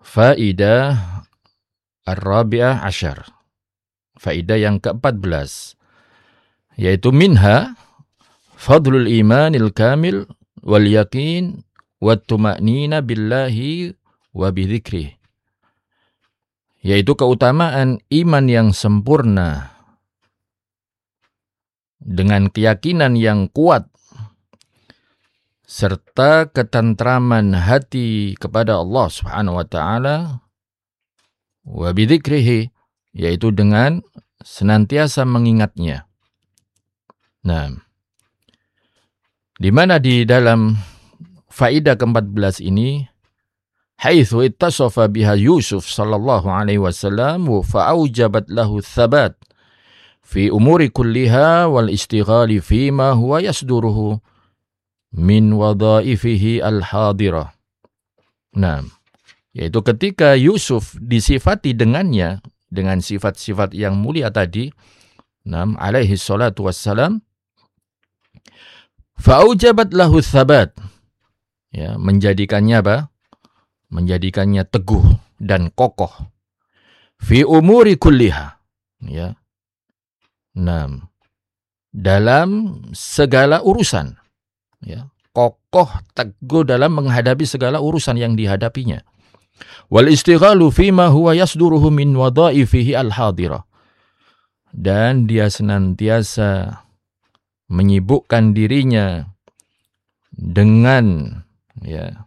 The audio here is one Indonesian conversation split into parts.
Faidah Ar-Rabi'ah Asyar. Faidah yang ke-14. Yaitu minha fadlul imanil kamil wal yakin wat tuma'nina billahi wa bidzikrih. Yaitu keutamaan iman yang sempurna dengan keyakinan yang kuat serta ketentraman hati kepada Allah Subhanahu wa taala wa bidzikrihi, yaitu dengan senantiasa mengingatnya. Nah, di mana di dalam faidah ke-14 ini haitsu ittasafa biha Yusuf sallallahu alaihi wasallam fa aujabat lahu tsabat fi umuri kulliha wal istighali fima huwa yasduruhu min wadhaifihi al-hadirah. Nah, yaitu ketika Yusuf disifati dengannya dengan sifat-sifat yang mulia tadi, alaihi salatu wassalam, fa'aujabat lahu tsabat, ya, menjadikannya apa? Menjadikannya teguh dan kokoh. Fi umuri kulliha, ya. Nah, dalam segala urusan, ya, kokoh teguh dalam menghadapi segala urusan yang dihadapinya. Wal istighalu fima huwa yasduruhu min wadhaifihi al-hadirah. Dan dia senantiasa menyibukkan dirinya dengan, ya,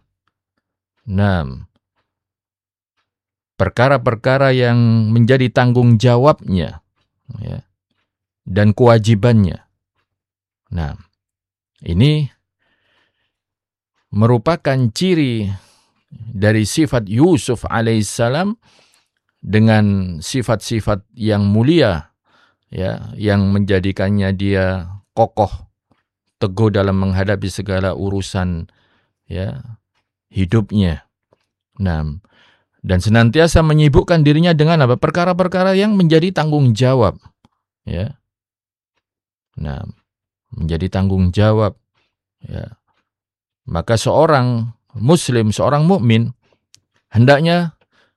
perkara-perkara yang menjadi tanggung jawabnya, ya, dan kewajibannya. Nah, ini merupakan ciri dari sifat Yusuf alaihissalam dengan sifat-sifat yang mulia, ya, yang menjadikannya dia kokoh, teguh dalam menghadapi segala urusan, ya, hidupnya. Nah, dan senantiasa menyibukkan dirinya dengan apa? Perkara-perkara yang menjadi tanggung jawab, ya. Nah, menjadi tanggung jawab, ya. Maka seorang muslim, seorang mukmin hendaknya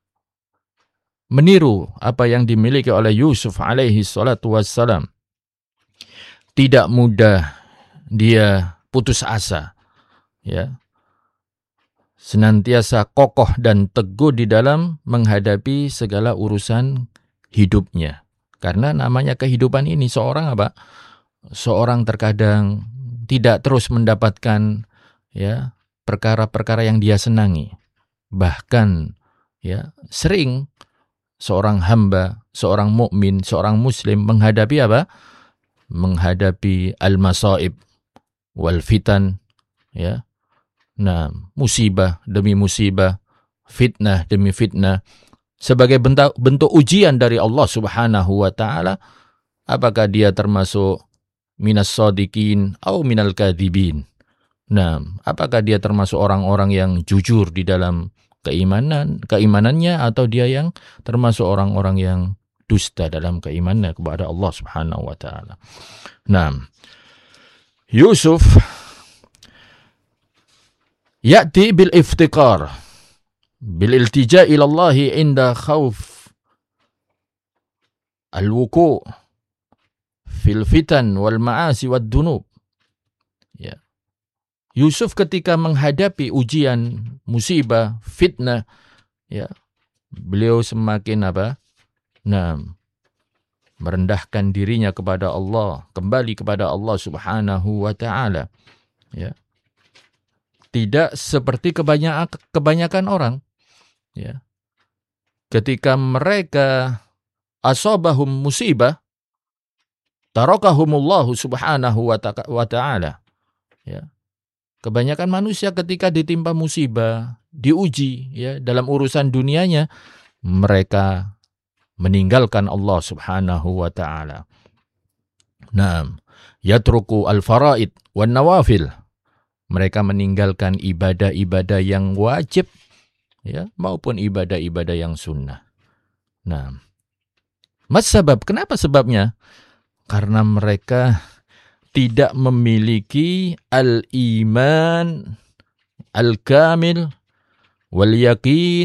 meniru apa yang dimiliki oleh Yusuf alaihi salatu wassalam. Tidak mudah dia putus asa, ya. Senantiasa kokoh dan teguh di dalam menghadapi segala urusan hidupnya. Karena namanya kehidupan ini seorang apa? Seorang terkadang tidak terus mendapatkan, ya, perkara-perkara yang dia senangi. Bahkan, ya, sering seorang hamba, seorang mukmin, seorang muslim menghadapi apa? Menghadapi al-masaib wal fitan, ya. Nah, musibah demi musibah, fitnah demi fitnah, sebagai bentuk ujian dari Allah Subhanahu wa taala, apakah dia termasuk minas shadiqin atau minal kadzibin. Nah, apakah dia termasuk orang-orang yang jujur di dalam keimanannya, atau dia yang termasuk orang-orang yang dusta dalam keimanannya kepada Allah Subhanahu wa taala. Nah, Yusuf ya'ti bil iftiqar bil iltija' ila Allah inda khauf al-wuku' fil fitan wal ma'asi wad dunub. Ya. Yusuf ketika menghadapi ujian, musibah, fitnah, ya, beliau semakin apa? Nah, merendahkan dirinya kepada Allah, kembali kepada Allah Subhanahu wa taala, ya. Tidak seperti kebanyakan orang, ya. Ketika mereka asabahum musibah, tarakahumullahu Subhanahu wa taala, ya. Kebanyakan manusia ketika ditimpa musibah, diuji, ya, dalam urusan dunianya, mereka meninggalkan Allah Subhanahu wa taala. Nah, yatruku al-faraid wan nawafil. Mereka meninggalkan ibadah-ibadah yang wajib, ya, maupun ibadah-ibadah yang sunnah. Nah, sebab? Kenapa sebabnya? Karena mereka tidak memiliki al-iman al-kamil wal yakin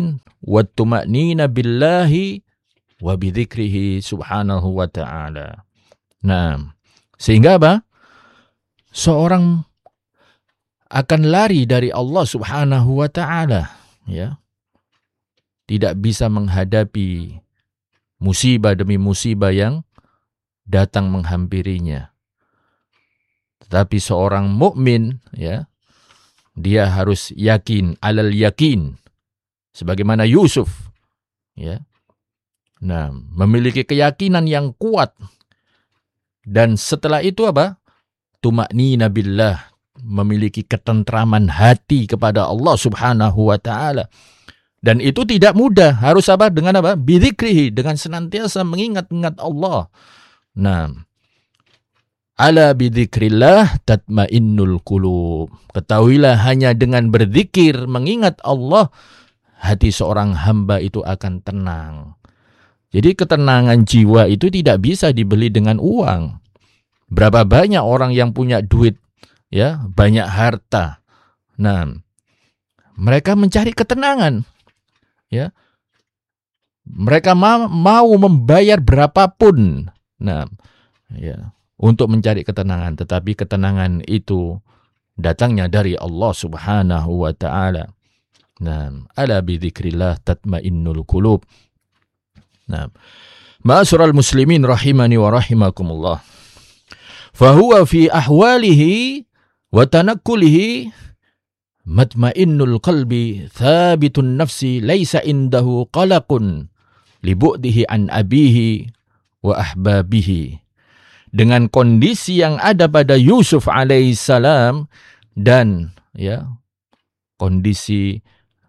wa tuma'nina billahi wa bidzikrihi subhanahu wa ta'ala. Nah, sehingga apa? Seorang akan lari dari Allah subhanahu wa ta'ala, ya. Tidak bisa menghadapi musibah demi musibah yang datang menghampirinya. Tetapi seorang mukmin, ya, dia harus yakin, alal yakin, sebagaimana Yusuf, ya. Nah, memiliki keyakinan yang kuat. Dan setelah itu apa? Tuma'nina billah, memiliki ketentraman hati kepada Allah subhanahu wa ta'ala. Dan itu tidak mudah. Harus apa? Dengan apa? Bidzikrihi, dengan senantiasa mengingat-ingat Allah. Nah, ala bidzikrillah tatmainnul qulub. Ketahuilah hanya dengan berzikir, mengingat Allah, hati seorang hamba itu akan tenang. Jadi ketenangan jiwa itu tidak bisa dibeli dengan uang. Berapa banyak orang yang punya duit, ya, banyak harta. Nah, mereka mencari ketenangan, ya. Mereka mau membayar berapapun, nah, ya, untuk mencari ketenangan. Tetapi ketenangan itu datangnya dari Allah subhanahu wa ta'ala. Nah, ala bidzikrillah tatmainnul qulub. Nah, ma'asyiral muslimin rahimani wa rahimakumullah. Fahuwa fi ahwalihi wa tanakkulihi matmainnul qalbi thabitun nafsi laisa indahu qalaqun libu'dihi an abihi wa ahbabihi. Dengan kondisi yang ada pada Yusuf alaihissalam dan, ya, kondisi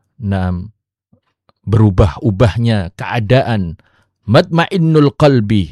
berubah-ubahnya keadaan, matmainnul qalbi,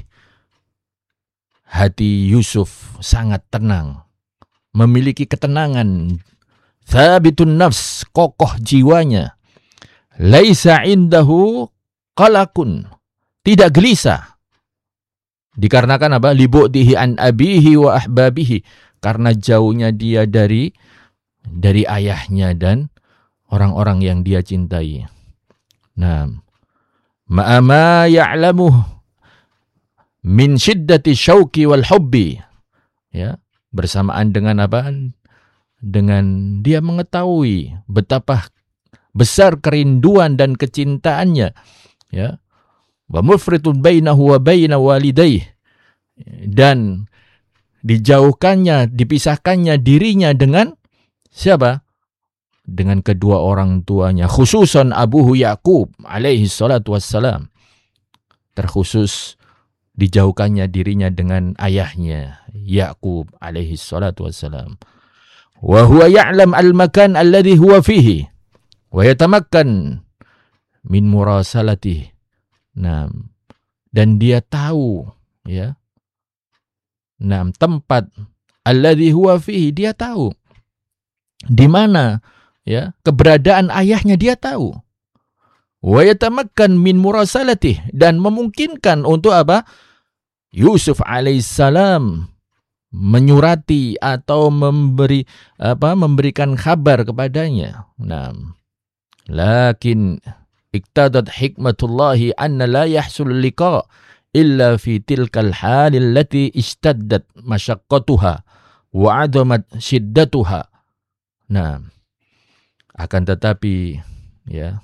hati Yusuf sangat tenang, memiliki ketenangan, thabitun nafs, kokoh jiwanya, laisa indahu qalaqun, tidak gelisah. Dikarenakan apa? Libu'dihi an abihi wa ahbabihi, karena jauhnya dia dari ayahnya dan orang-orang yang dia cintai. Nah, ma'ama ya'lamuh min syiddati syauqi wal hubbi, ya, bersamaan dengan apa? Dengan dia mengetahui betapa besar kerinduan dan kecintaannya, ya, wa mufritun bainahu wa baina walidayh, dan dijauhkannya, dipisahkannya dirinya dengan siapa? Dengan kedua orang tuanya, khususan abuhu Yaqub alaihi salatu wassalam. Terkhusus dijauhkannya dirinya dengan ayahnya Yaqub alaihi salatu wassalam. Wa huwa ya'lam al-makan alladhi huwa fihi wa yatamakkan min murasalatihi. Nah, dan dia tahu, ya, nah, tempat alladhi huwa fihi, dia tahu di mana, ya, keberadaan ayahnya dia tahu. Wa yatamakkan min murasalatih, dan memungkinkan untuk apa? Yusuf alaihissalam menyurati atau memberikan kabar kepadanya. Nah, lakin iktadat hikmatullahi anna la yahsul liqa illa fi tilkal halil lati istaddat masyaqqatuha wa adamat syiddatuha. Nah, akan tetapi, ya,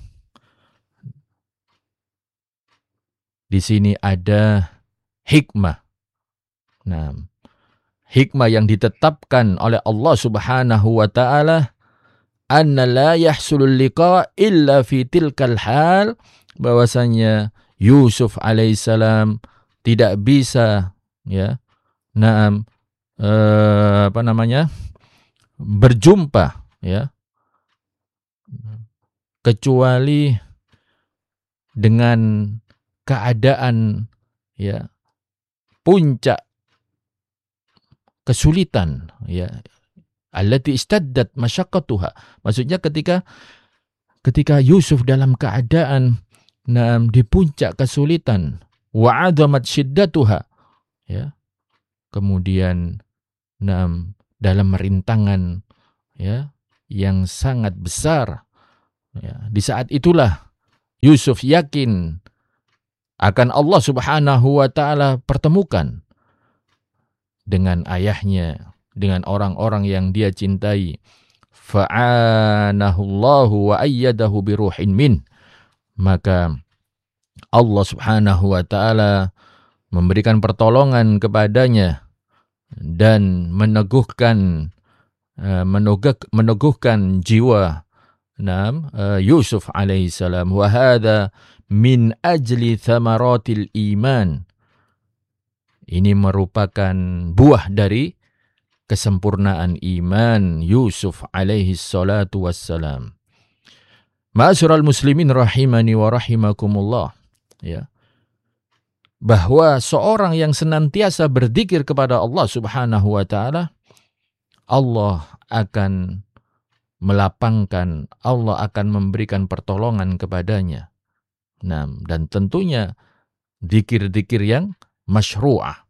di sini ada hikmah. Nah, hikmah yang ditetapkan oleh Allah subhanahu wa ta'ala, anna la yahsulul liqa illa fi tilkal hal, bahwasanya Yusuf alaihissalam tidak bisa, ya, berjumpa, ya, kecuali dengan keadaan, ya, puncak kesulitan, ya, allati istaddat masyaqqatuha. Maksudnya ketika Yusuf dalam keadaan di puncak kesulitan, wa adamat syiddatuha, ya, kemudian dalam rintangan, ya, yang sangat besar, ya, di saat itulah Yusuf yakin akan Allah Subhanahu wa taala pertemukan dengan ayahnya, dengan orang-orang yang dia cintai. Fa'anahu Allahu wa ayyadahu biruhin min. Maka Allah Subhanahu wa taala memberikan pertolongan kepadanya dan meneguhkan jiwa Yusuf alaihissalam. Wa hadza min ajli thamaratil iman. Ini merupakan buah dari kesempurnaan iman Yusuf alaihi salatu wassalam. Ma'asyiral muslimin rahimani wa rahimakumullah. Ya. Bahwa seorang yang senantiasa berzikir kepada Allah Subhanahu wa taala, Allah akan melapangkan, Allah akan memberikan pertolongan kepadanya. Nah, dan tentunya zikir-zikir yang masyru'ah.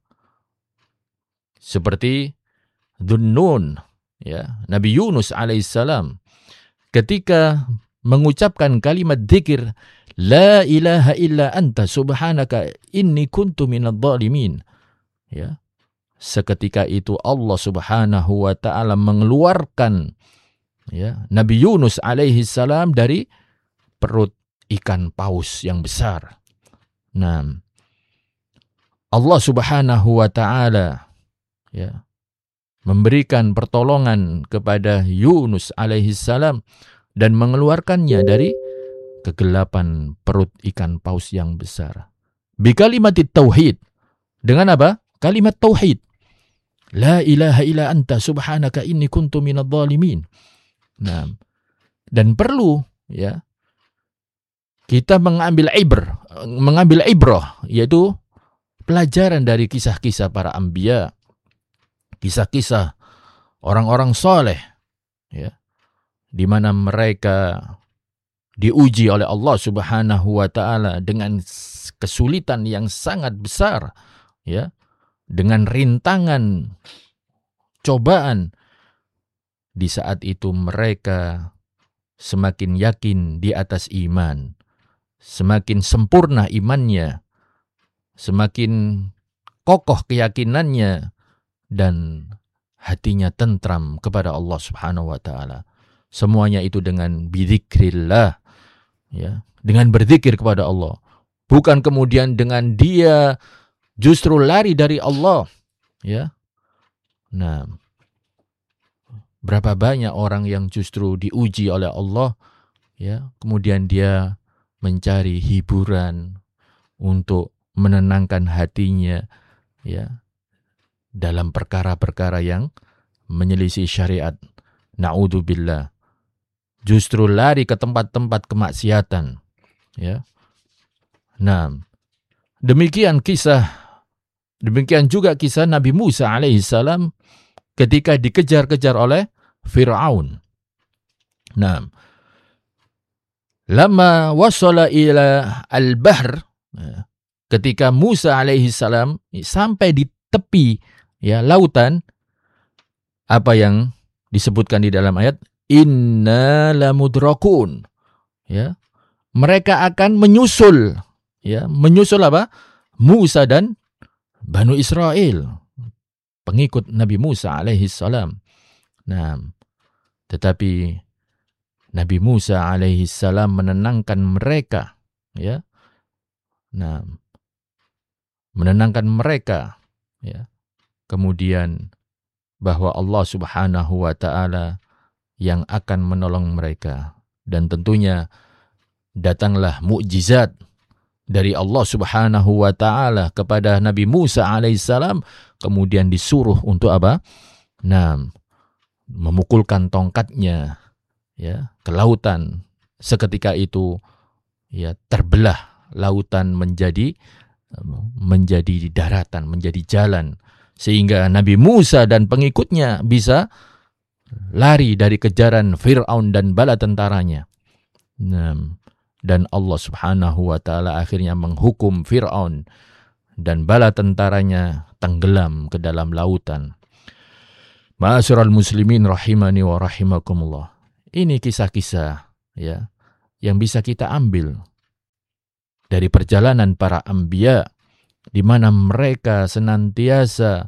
Seperti Dhunnun, ya, Nabi Yunus alaihissalam ketika mengucapkan kalimat zikir La ilaha illa anta subhanaka inni kuntu minadh dhalimin. Ya. Seketika itu Allah Subhanahu wa taala mengeluarkan Nabi Yunus alaihi salam dari perut ikan paus yang besar. Nah, Allah Subhanahu wa taala memberikan pertolongan kepada Yunus alaihi salam dan mengeluarkannya dari kegelapan perut ikan paus yang besar. Bi kalimat tauhid. Dengan apa? Kalimat tauhid. La ilaha illa anta subhanaka inni kuntu minadh dhalimin. Nah, dan perlu kita mengambil ibrah, yaitu pelajaran dari kisah-kisah para anbiya, kisah-kisah orang-orang soleh, di mana mereka diuji oleh Allah Subhanahu wa taala dengan kesulitan yang sangat besar, dengan rintangan, cobaan. Di saat itu mereka semakin yakin di atas iman, semakin sempurna imannya, semakin kokoh keyakinannya, dan hatinya tentram kepada Allah Subhanahu wa taala. Semuanya itu dengan bidzikrillah, dengan berzikir kepada Allah. Bukan kemudian dengan dia justru lari dari Allah, Nah, berapa banyak orang yang justru diuji oleh Allah, kemudian dia mencari hiburan untuk menenangkan hatinya, dalam perkara-perkara yang menyelisih syariat. Na'udzubillah. Justru lari ke tempat-tempat kemaksiatan. Nah, demikian juga kisah Nabi Musa alaihissalam ketika dikejar-kejar oleh Fir'aun. Nah, lama wasala ila al-bahr, ketika Musa alaihissalam sampai di tepi lautan, apa yang disebutkan di dalam ayat, inna lamudrakun. Mereka akan menyusul. Menyusul apa? Musa dan Banu Israel, pengikut Nabi Musa alaihi salam. Nah, tetapi Nabi Musa alaihi salam menenangkan mereka, Nah, menenangkan mereka, Kemudian bahwa Allah Subhanahu wa taala yang akan menolong mereka, dan tentunya datanglah mukjizat dari Allah Subhanahu wa taala kepada Nabi Musa alaihissalam, kemudian disuruh untuk apa? Nah, memukulkan tongkatnya ke lautan. Seketika itu terbelah lautan menjadi daratan, menjadi jalan, sehingga Nabi Musa dan pengikutnya bisa lari dari kejaran Fir'aun dan bala tentaranya. Dan Allah Subhanahu wa taala akhirnya menghukum Fir'aun dan bala tentaranya tenggelam ke dalam lautan. Ma'asyiral muslimin rahimani wa rahimakumullah. Ini kisah-kisah yang bisa kita ambil dari perjalanan para anbiya, di mana mereka senantiasa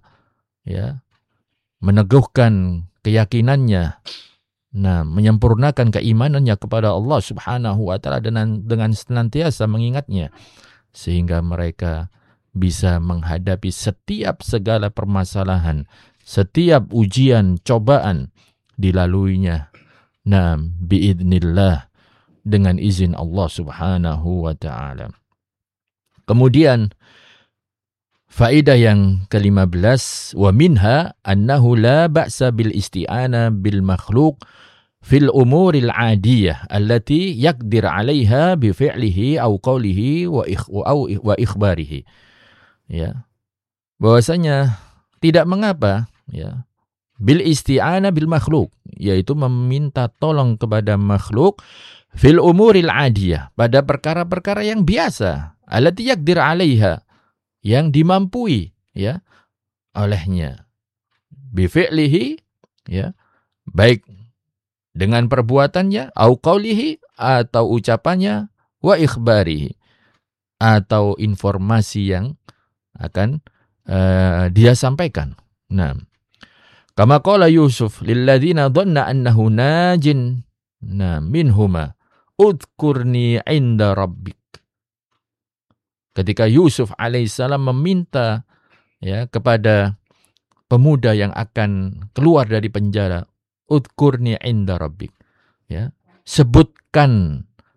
meneguhkan keyakinannya, menyempurnakan keimanannya kepada Allah Subhanahu wa taala dengan senantiasa mengingatnya, sehingga mereka bisa menghadapi setiap segala permasalahan, setiap ujian, cobaan dilaluinya. Biidznillah, dengan izin Allah Subhanahu wa taala. Kemudian faedah yang ke-15, wa minha annahu la ba'sa bil isti'ana bil makhluq fil umuril adiyah allati yaqdir 'alaiha bi fi'lihi aw qawlihi wa ikhbarihi. Ya. Bahwasanya tidak mengapa bil isti'ana bil makhluk, yaitu meminta tolong kepada makhluk fil umuril adiyah, pada perkara-perkara yang biasa, allati yaqdir 'alaiha, yang dimampui olehnya, bi fi'lihi, baik dengan perbuatannya, au qaulihi, atau ucapannya, wa ikhbarihi, atau informasi yang akan dia sampaikan. Kama qala Yusuf lilladzina dhanna annahu najin minhuma udhkurni 'inda rabbik. Ketika Yusuf alaihissalam meminta kepada pemuda yang akan keluar dari penjara, udhkurni 'inda rabbik, sebutkan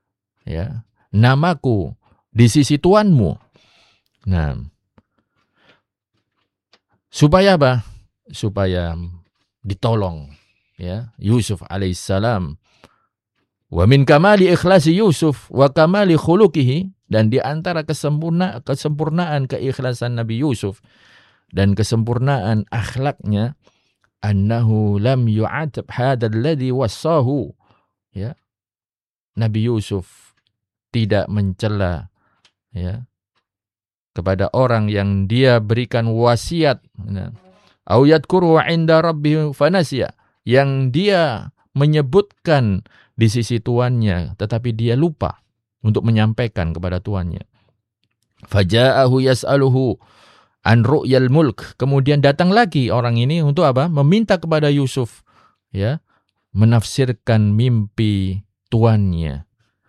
namaku di sisi Tuhanmu. Supaya apa? Supaya ditolong Yusuf alaihissalam. Wa min kamali ikhlasi Yusuf wa kamali khuluqihi, dan di antara kesempurnaan keikhlasan Nabi Yusuf dan kesempurnaan akhlaknya, annahu lam yu'atab hadzal ladzi wassahu. Nabi Yusuf tidak mencela kepada orang yang dia berikan wasiat, au yadhkuru 'inda rabbih fanasiya, yang dia menyebutkan di sisi tuannya tetapi dia lupa untuk menyampaikan kepada tuannya. Faja'ahu yas'aluhu an ru'yal mulk, kemudian datang lagi orang ini untuk apa? Meminta kepada Yusuf menafsirkan mimpi tuannya.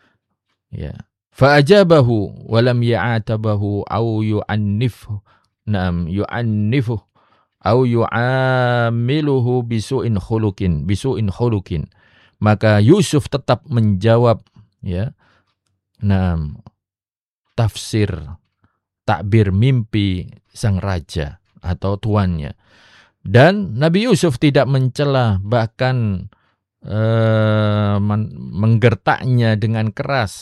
Fa'ajabahu wa lam ya'atabahu au yu'annifu au yu'amiluhu bisu'in khuluqin. Maka Yusuf tetap menjawab takbir mimpi sang raja atau tuannya. Dan Nabi Yusuf tidak mencela, bahkan menggertaknya dengan keras,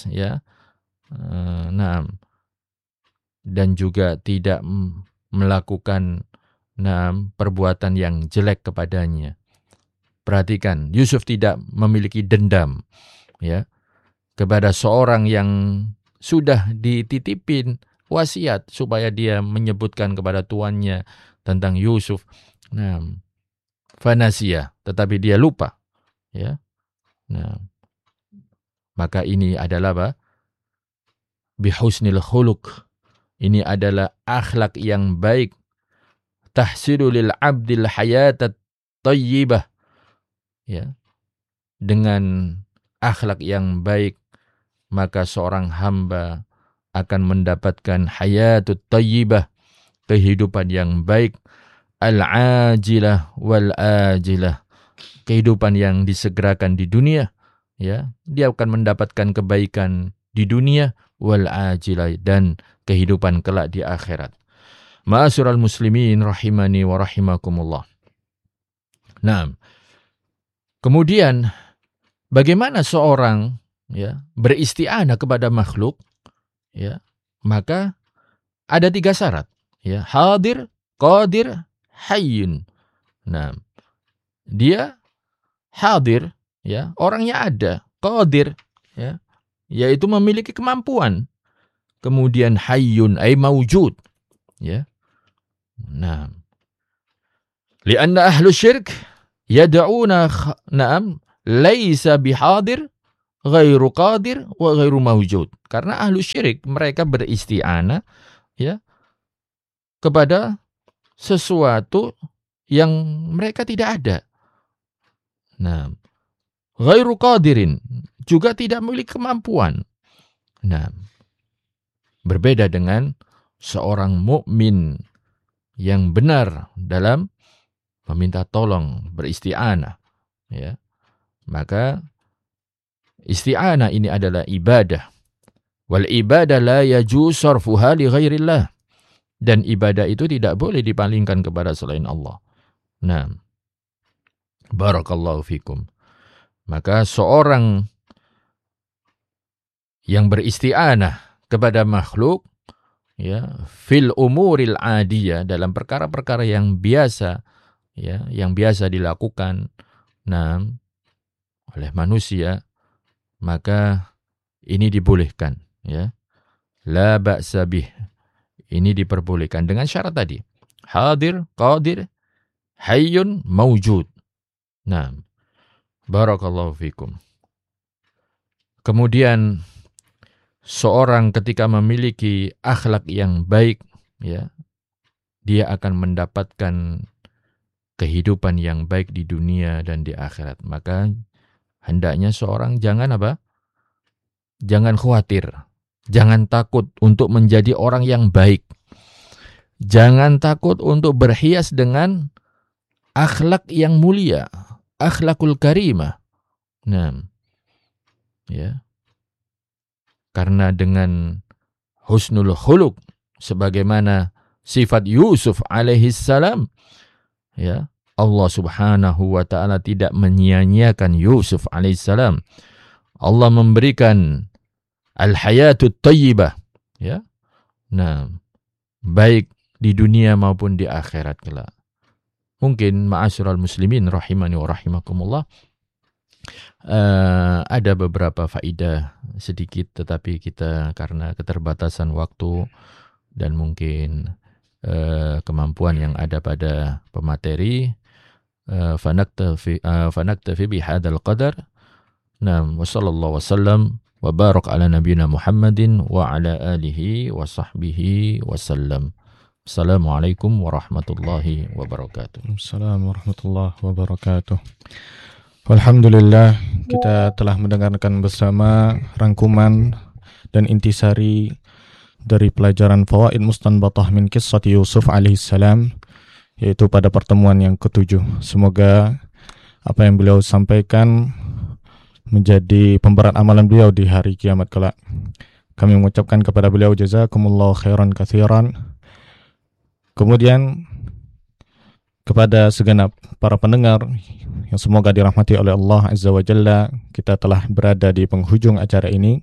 dan juga tidak melakukan perbuatan yang jelek kepadanya. Perhatikan, Yusuf tidak memiliki dendam kepada seorang yang sudah dititipin wasiat supaya dia menyebutkan kepada tuannya tentang Yusuf. Fanasiya, tetapi dia lupa. Maka ini adalah apa? Bihusnil khuluq. Ini adalah akhlak yang baik. Tahsilu lil abdil hayatat tayyibah. Dengan akhlak yang baik, maka seorang hamba akan mendapatkan hayatut tayyibah, kehidupan yang baik, al-ajilah wal-ajilah, kehidupan yang disegerakan di dunia, dia akan mendapatkan kebaikan di dunia, wal-ajilah, dan kehidupan kelak di akhirat. Ma'asyiral muslimin rahimani wa rahimakumullah. Kemudian bagaimana seorang beristi'anah kepada makhluk? Maka ada 3 syarat. Hadir, qadir, hayyun. Dia hadir, orangnya ada. Qadir, yaitu memiliki kemampuan. Kemudian hayyun, ay mawjud. Lianna ahlu syirk yad'una laisa bihadir ghairu qadir wa ghairu mawjud. Karena ahlu syirik mereka beristi'anah ya kepada sesuatu yang mereka tidak ada. Nah, ghairu qadirin juga tidak memiliki kemampuan. Nah, berbeda dengan seorang mukmin yang benar dalam meminta tolong, beristi'anah ya. Maka isti'anah ini adalah ibadah. Wal ibadah la yajuz sarfuha li ghairillah. Dan ibadah itu tidak boleh dipalingkan kepada selain Allah. Nah, barakallahu fikum. Maka seorang yang beristi'anah kepada makhluk ya, fil umuril adiyah, dalam perkara-perkara yang biasa ya, yang biasa dilakukan oleh manusia, maka ini dibolehkan ya. La ba'sa bih. Ini diperbolehkan dengan syarat tadi. Hadir, qadir, hayyun, mawjud. Nah, barakallahu fikum. Kemudian seorang ketika memiliki akhlak yang baik ya, dia akan mendapatkan kehidupan yang baik di dunia dan di akhirat. Maka hendaknya seorang jangan apa? Jangan khawatir. Jangan takut untuk menjadi orang yang baik. Jangan takut untuk berhias dengan akhlak yang mulia, akhlakul karimah. Nah, ya. Karena dengan husnul khuluq sebagaimana sifat Yusuf alaihi salam, ya, Allah Subhanahu wa taala tidak menyia-nyiakan Yusuf alaihi salam. Allah memberikan al-hayatut thayyibah, ya. Nah, baik di dunia maupun di akhirat kelak. Mungkin ma'asyiral muslimin rahimani wa rahimakumullah, ada beberapa faedah sedikit, tetapi kita karena keterbatasan waktu dan mungkin kemampuan yang ada pada pemateri, fanaktafi bihadzal qadar. Wa sallallahu wasallam wa barak ala nabiyyina Muhammadin wa ala alihi wa sahbihi wasallam. Assalamualaikum warahmatullahi wabarakatuh. Assalamualaikum warahmatullahi wabarakatuh. Alhamdulillah, kita telah mendengarkan bersama rangkuman dan intisari dari pelajaran Fawaid Mustanbatah min Qissati Yusuf alaihissalam, yaitu pada pertemuan yang ke-7. Semoga apa yang beliau sampaikan menjadi pemberat amalan beliau di hari kiamat kelak. Kami mengucapkan kepada beliau jazakumullahu khairan katsiran. Kemudian kepada segenap para pendengar yang semoga dirahmati oleh Allah Azza wa Jalla, kita telah berada di penghujung acara ini.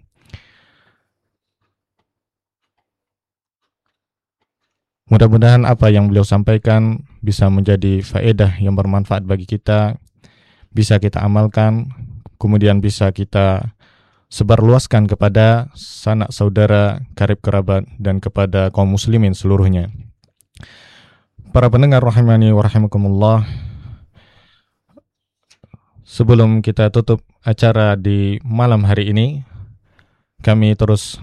Mudah-mudahan apa yang beliau sampaikan bisa menjadi faedah yang bermanfaat bagi kita, bisa kita amalkan, kemudian bisa kita sebarluaskan kepada sanak saudara, karib kerabat, dan kepada kaum muslimin seluruhnya. Para pendengar rahimani wa rahimakumullah, sebelum kita tutup acara di malam hari ini, kami terus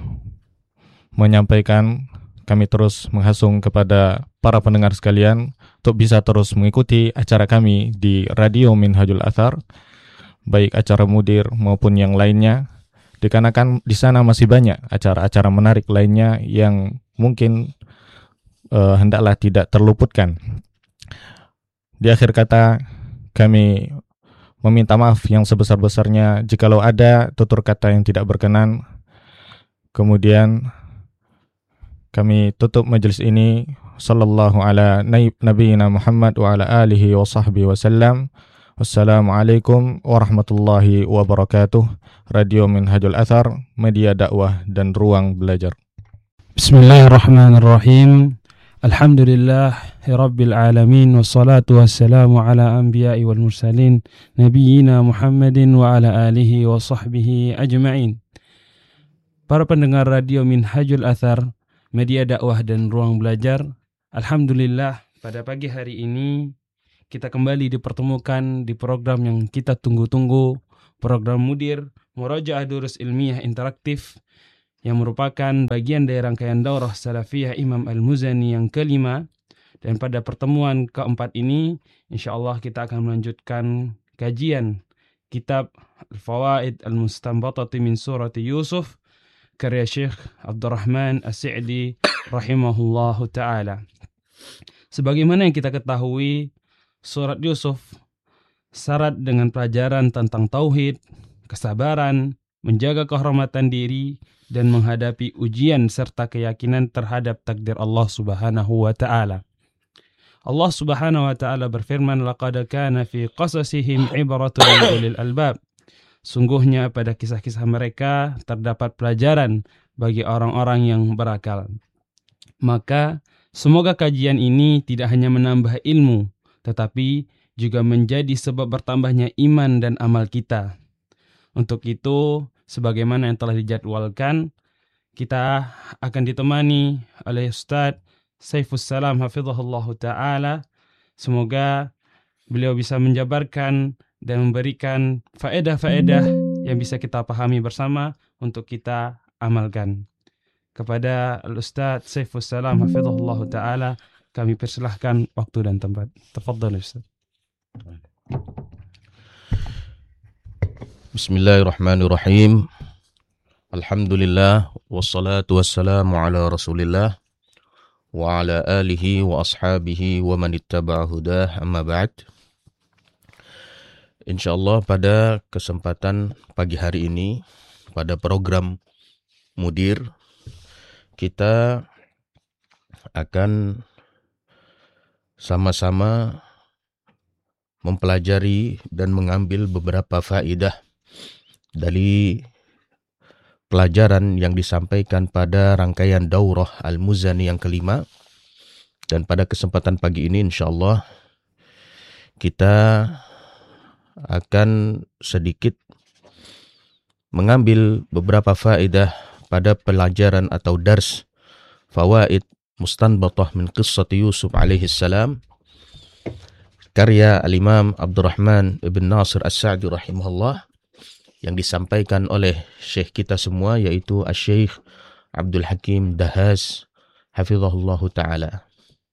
menghasung kepada para pendengar sekalian untuk bisa terus mengikuti acara kami di Radio Minhajul Athar, baik acara mudir maupun yang lainnya, dikarenakan di sana masih banyak acara-acara menarik lainnya yang mungkin hendaklah tidak terluputkan. Di akhir kata, kami meminta maaf yang sebesar-besarnya jikalau ada tutur kata yang tidak berkenan. Kemudian kami tutup majelis ini. Sallallahu ala nabiyyina Muhammad wa ala alihi wa sahbihi wasallam. Wassalamualaikum warahmatullahi wabarakatuh. Radio Minhajul Athar, media dakwah dan ruang belajar. Bismillahirrahmanirrahim. Alhamdulillah Rabbil alamin, wassalatu wassalamu ala anbiya'i wal mursalin nabiyyina Muhammadin wa ala alihi wa sahbihi ajma'in. Para pendengar Radio Minhajul Athar, media dakwah dan ruang belajar, alhamdulillah pada pagi hari ini kita kembali dipertemukan di program yang kita tunggu-tunggu, program mudir Murajaah Durus Ilmiah Interaktif yang merupakan bagian dari rangkaian daurah Salafiyah Imam Al-Muzani yang kelima. Dan pada pertemuan keempat ini, insyaAllah kita akan melanjutkan kajian kitab Al-Fawaid Al-Mustanbatati min Surati Yusuf karya Syekh Abdurrahman As-Sa'di rahimahullahu ta'ala. Sebagaimana yang kita ketahui, surat Yusuf syarat dengan pelajaran tentang tauhid, kesabaran, menjaga kehormatan diri, dan menghadapi ujian serta keyakinan terhadap takdir Allah Subhanahu wa ta'ala. Allah Subhanahu wa ta'ala berfirman, laqad kana fi qasasihim ibratun liulil albab. Sungguhnya pada kisah-kisah mereka terdapat pelajaran bagi orang-orang yang berakal. Maka semoga kajian ini tidak hanya menambah ilmu, tetapi juga menjadi sebab bertambahnya iman dan amal kita. Untuk itu, sebagaimana yang telah dijadwalkan, kita akan ditemani oleh Ustaz Saifus Salam hafizahullah ta'ala. Semoga beliau bisa menjabarkan dan memberikan faedah-faedah yang bisa kita pahami bersama untuk kita amalkan. Kepada Al-Ustaz Saifus Salam hafizahullah ta'ala, kami persilahkan waktu dan tempat. Tafadhal Ustaz. Bismillahirrahmanirrahim. Alhamdulillah wassalatu wassalamu ala Rasulillah wa ala alihi wa ashabihi wa man ittaba'a hudah, amma ba'd. Insyaallah pada kesempatan pagi hari ini pada program Mudir kita akan sama-sama mempelajari dan mengambil beberapa faedah dari pelajaran yang disampaikan pada rangkaian daurah Al-Muzani yang kelima. Dan pada kesempatan pagi ini insyaallah kita akan sedikit mengambil beberapa faedah pada pelajaran atau dars Fawaid Mustanbatah min Qissati Yusuf alaihi salam karya Al-Imam Abdurrahman ibn Nasir As-Sa'di rahimahullah, yang disampaikan oleh syekh kita semua yaitu Asy-Syaikh Abdul Hakim Dahas hafizahullahu ta'ala.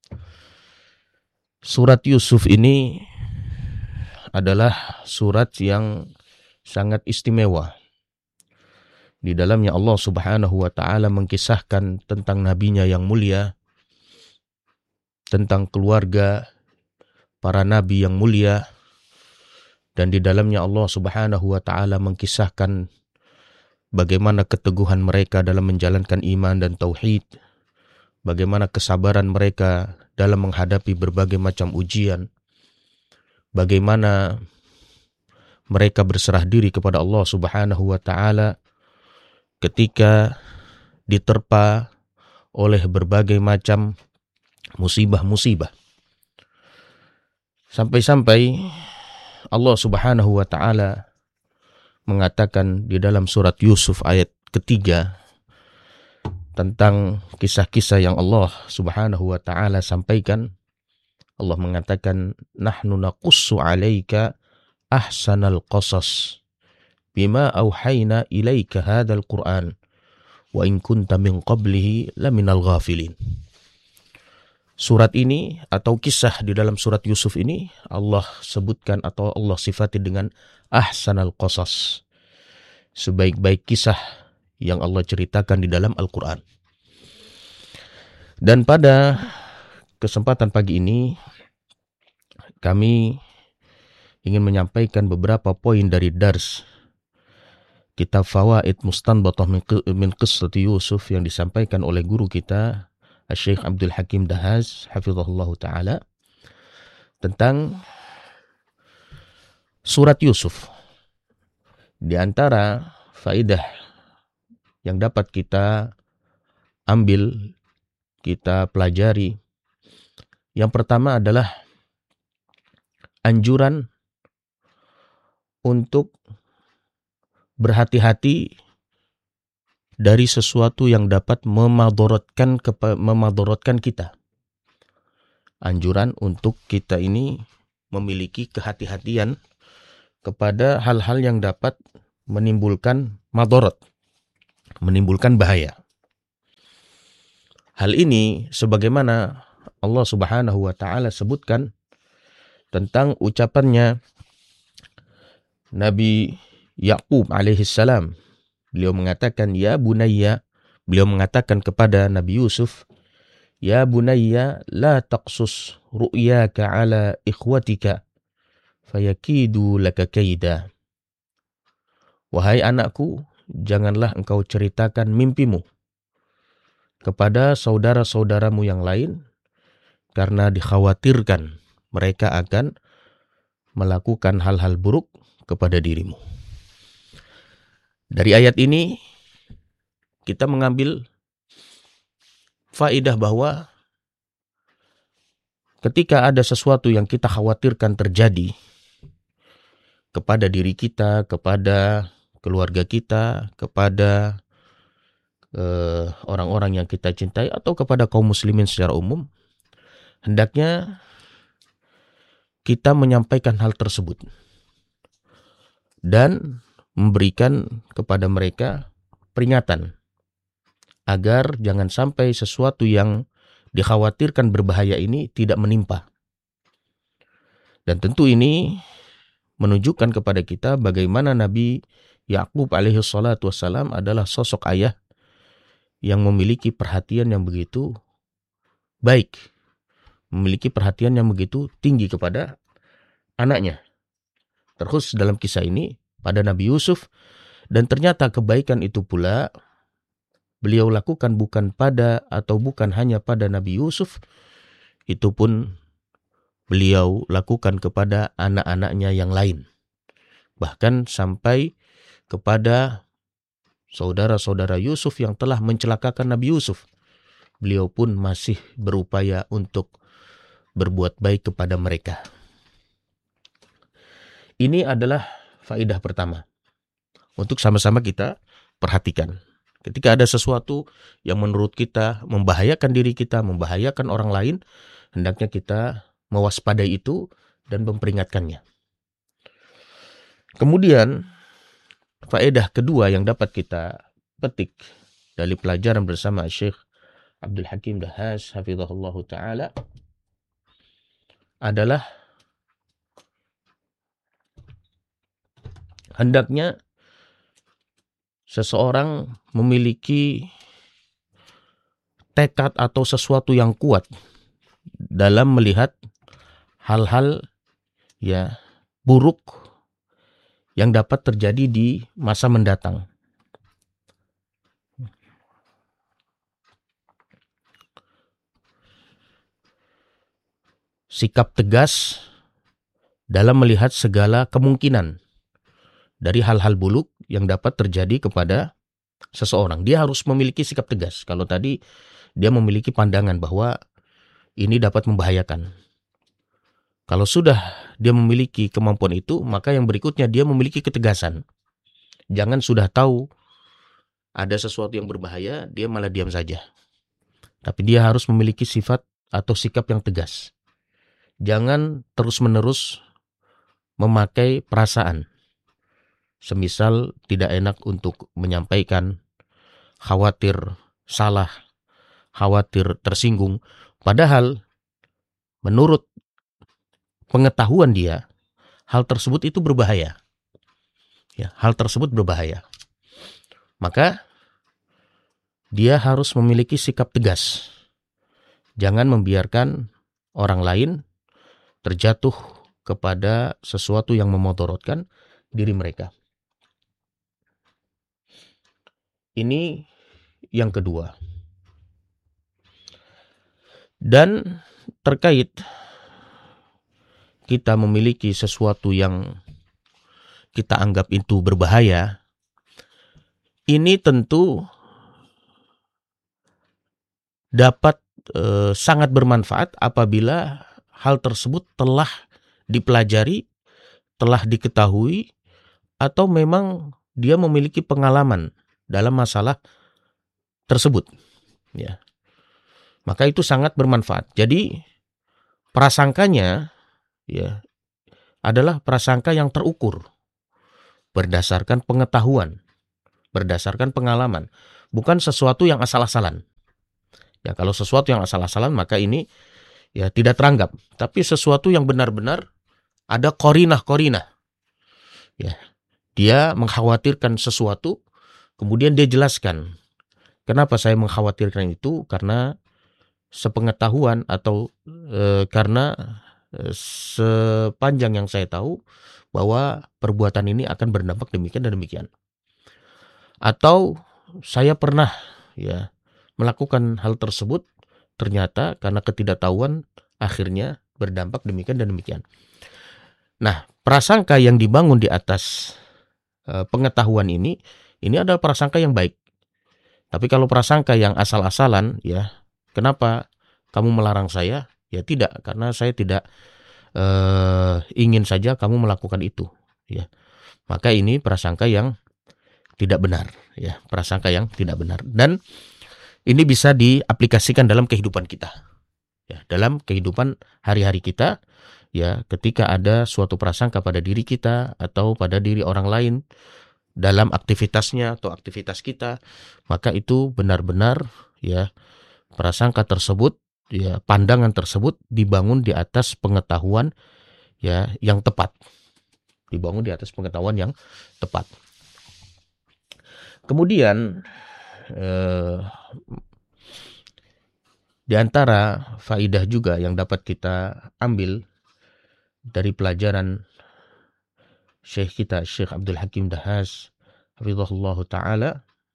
Surat Yusuf ini adalah surat yang sangat istimewa. Di dalamnya Allah Subhanahu wa ta'ala mengkisahkan tentang nabinya yang mulia, tentang keluarga para nabi yang mulia, dan di dalamnya Allah Subhanahu wa ta'ala mengkisahkan bagaimana keteguhan mereka dalam menjalankan iman dan tauhid, bagaimana kesabaran mereka dalam menghadapi berbagai macam ujian, bagaimana mereka berserah diri kepada Allah Subhanahu wa ta'ala ketika diterpa oleh berbagai macam musibah-musibah. Sampai-sampai Allah Subhanahu wa ta'ala mengatakan di dalam surat Yusuf ayat ketiga tentang kisah-kisah yang Allah Subhanahu wa ta'ala sampaikan. Allah mengatakan, nahnu naqussu 'alaika ahsanal qasas bima auhayna ilaika hadzal Qur'an wa in kunta min qablihi laminal ghafilin. Surat ini atau kisah di dalam surat Yusuf ini Allah sebutkan atau Allah sifati dengan ahsanal qasas, sebaik-baik kisah yang Allah ceritakan di dalam Al-Quran. Dan pada kesempatan pagi ini kami ingin menyampaikan beberapa poin dari dars kitab Fawaid Mustanbatah min Qissati Yusuf yang disampaikan oleh guru kita Syekh Abdul Hakim Dahas hafizahullahu ta'ala tentang surat Yusuf. Di antara faedah yang dapat kita ambil, kita pelajari, yang pertama adalah anjuran untuk berhati-hati dari sesuatu yang dapat memadorotkan kita. Anjuran untuk kita ini memiliki kehati-hatian kepada hal-hal yang dapat menimbulkan madarat, menimbulkan bahaya. Hal ini sebagaimana Allah Subhanahu wa taala sebutkan tentang ucapannya Nabi Yaqub alaihissalam. Beliau mengatakan, ya bunayya, beliau mengatakan kepada Nabi Yusuf, ya bunayya la taqsus ru'yaka ala ikhwatika fayakidu laka kaida. Wahai anakku, janganlah engkau ceritakan mimpimu kepada saudara-saudaramu yang lain, karena dikhawatirkan mereka akan melakukan hal-hal buruk kepada dirimu. Dari ayat ini kita mengambil faedah bahwa ketika ada sesuatu yang kita khawatirkan terjadi kepada diri kita, kepada keluarga kita, kepada orang-orang yang kita cintai, atau kepada kaum muslimin secara umum, hendaknya kita menyampaikan hal tersebut dan memberikan kepada mereka peringatan agar jangan sampai sesuatu yang dikhawatirkan berbahaya ini tidak menimpa. Dan tentu ini menunjukkan kepada kita bagaimana Nabi Yaqub alaihi salatu wassalam adalah sosok ayah yang memiliki perhatian yang begitu baik, memiliki perhatian yang begitu tinggi kepada anaknya. Terus dalam kisah ini pada Nabi Yusuf, dan ternyata kebaikan itu pula beliau lakukan bukan hanya pada Nabi Yusuf, itu pun beliau lakukan kepada anak-anaknya yang lain. Bahkan sampai kepada saudara-saudara Yusuf yang telah mencelakakan Nabi Yusuf, beliau pun masih berupaya untuk berbuat baik kepada mereka. Ini adalah faedah pertama untuk sama-sama kita perhatikan. Ketika ada sesuatu yang menurut kita membahayakan diri kita, membahayakan orang lain, hendaknya kita mewaspadai itu dan memperingatkannya. Kemudian faedah kedua yang dapat kita petik dari pelajaran bersama Syekh Abdul Hakim Dahas hafizahullah ta'ala adalah hendaknya seseorang memiliki tekad atau sesuatu yang kuat dalam melihat hal-hal ya buruk yang dapat terjadi di masa mendatang. Sikap tegas dalam melihat segala kemungkinan dari hal-hal buruk yang dapat terjadi kepada seseorang. Dia harus memiliki sikap tegas. Kalau tadi dia memiliki pandangan bahwa ini dapat membahayakan. Kalau sudah dia memiliki kemampuan itu, maka yang berikutnya dia memiliki ketegasan. Jangan sudah tahu ada sesuatu yang berbahaya, dia malah diam saja. Tapi dia harus memiliki sifat atau sikap yang tegas. Jangan terus-menerus memakai perasaan. Semisal tidak enak untuk menyampaikan, khawatir salah, khawatir tersinggung. Padahal menurut pengetahuan dia, hal tersebut itu berbahaya. Ya, hal tersebut berbahaya. Maka dia harus memiliki sikap tegas. Jangan membiarkan orang lain terjatuh kepada sesuatu yang memudaratkan diri mereka. Ini yang kedua. Dan terkait kita memiliki sesuatu yang kita anggap itu berbahaya, ini tentu dapat sangat bermanfaat apabila hal tersebut telah dipelajari, telah diketahui, atau memang dia memiliki pengalaman dalam masalah tersebut. Ya. Maka itu sangat bermanfaat. Jadi prasangkanya ya adalah prasangka yang terukur. berdasarkan pengetahuan, berdasarkan pengalaman, bukan sesuatu yang asal-asalan. Ya, kalau sesuatu yang asal-asalan maka ini ya tidak teranggap, tapi sesuatu yang benar-benar ada korinah. Ya, dia mengkhawatirkan sesuatu, kemudian dia jelaskan, kenapa saya mengkhawatirkan itu, karena sepengetahuan atau karena sepanjang yang saya tahu bahwa perbuatan ini akan berdampak demikian dan demikian. Atau saya pernah ya melakukan hal tersebut, ternyata karena ketidaktahuan akhirnya berdampak demikian dan demikian. Nah, prasangka yang dibangun di atas pengetahuan ini adalah prasangka yang baik. Tapi kalau prasangka yang asal-asalan, ya, kenapa kamu melarang saya? Ya tidak, karena saya tidak ingin saja kamu melakukan itu. Ya, maka ini prasangka yang tidak benar. Ya, prasangka yang tidak benar. Dan ini bisa diaplikasikan dalam kehidupan kita. Ya, dalam kehidupan hari-hari kita, ya, ketika ada suatu prasangka pada diri kita atau pada diri orang lain dalam aktivitasnya atau aktivitas kita, maka itu benar-benar ya prasangka tersebut, ya pandangan tersebut dibangun di atas pengetahuan ya yang tepat. Dibangun di atas pengetahuan yang tepat. Kemudian di antara faidah juga yang dapat kita ambil dari pelajaran Syekh kita, Syekh Abdul Hakim Dahas, hafizahullah ta'ala,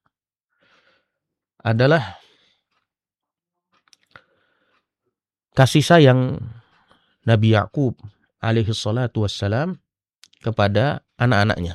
adalah kasih sayang Nabi Ya'qub alaihi salatu wassalam kepada anak-anaknya.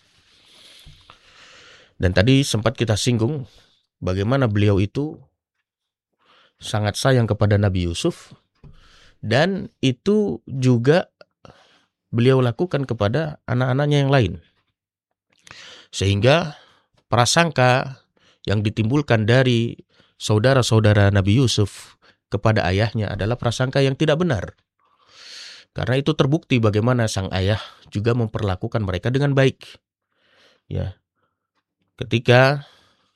Dan tadi sempat kita singgung bagaimana beliau itu sangat sayang kepada Nabi Yusuf, dan itu juga beliau lakukan kepada anak-anaknya yang lain. Sehingga prasangka yang ditimbulkan dari saudara-saudara Nabi Yusuf kepada ayahnya adalah prasangka yang tidak benar. Karena itu terbukti bagaimana sang ayah juga memperlakukan mereka dengan baik. Ya. Ketika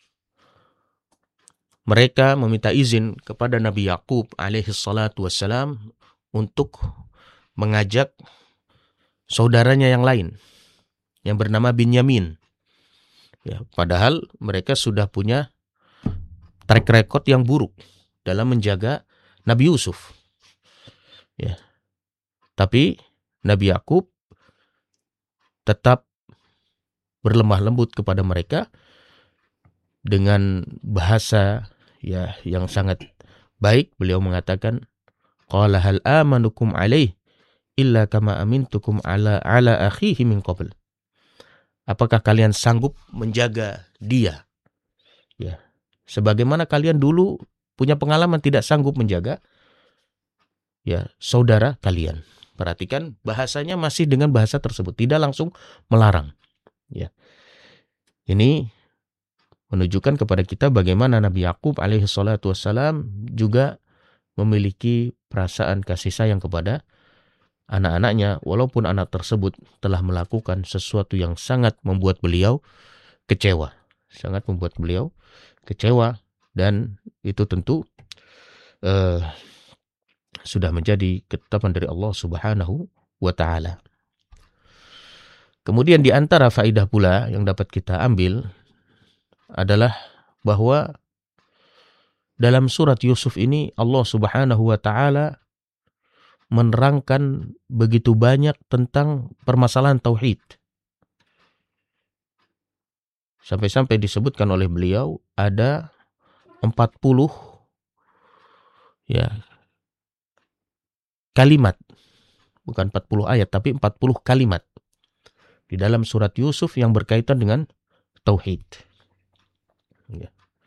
mereka meminta izin kepada Nabi Ya'qub alaihi salatu wassalam untuk mengajak saudaranya yang lain yang bernama Binyamin. Ya, padahal mereka sudah punya track record yang buruk dalam menjaga Nabi Yusuf. Ya. Tapi Nabi Ya'qub tetap berlemah lembut kepada mereka dengan bahasa ya yang sangat baik. Beliau mengatakan, qala hal amanukum alaih illa kama amintukum ala akhihi min qabl. Apakah kalian sanggup menjaga dia? Ya, sebagaimana kalian dulu punya pengalaman tidak sanggup menjaga ya saudara kalian. Perhatikan bahasanya masih dengan bahasa tersebut, tidak langsung melarang. Ya. Ini menunjukkan kepada kita bagaimana Nabi Ya'qub alaihi salatu wassalam juga memiliki perasaan kasih sayang kepada anak-anaknya, walaupun anak tersebut telah melakukan sesuatu yang sangat membuat beliau kecewa. Sangat membuat beliau kecewa, dan itu tentu sudah menjadi ketetapan dari Allah Subhanahu wa ta'ala. Kemudian di antara faidah pula yang dapat kita ambil adalah bahwa dalam surat Yusuf ini Allah Subhanahu wa ta'ala menerangkan begitu banyak tentang permasalahan tauhid. Sampai-sampai disebutkan oleh beliau ada 40 ya kalimat, bukan 40 ayat tapi 40 kalimat di dalam surat Yusuf yang berkaitan dengan tauhid. Ya.